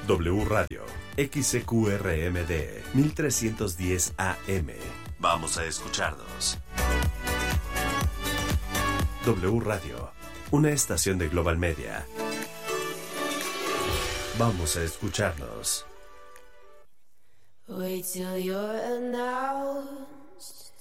W Radio, XCQRMD, 1310 AM. Vamos a escucharnos. W Radio, una estación de Global Media. Vamos a escucharnos. Wait till you're announced